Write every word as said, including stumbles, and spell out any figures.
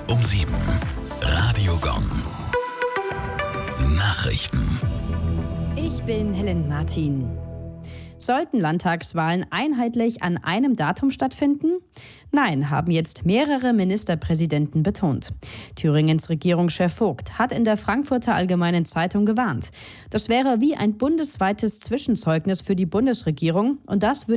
um sieben. Radio Gong. Nachrichten. Ich bin Helen Martin. Sollten Landtagswahlen einheitlich an einem Datum stattfinden? Nein, haben jetzt mehrere Ministerpräsidenten betont. Thüringens Regierungschef Vogt hat in der Frankfurter Allgemeinen Zeitung gewarnt. Das wäre wie ein bundesweites Zwischenzeugnis für die Bundesregierung und das würde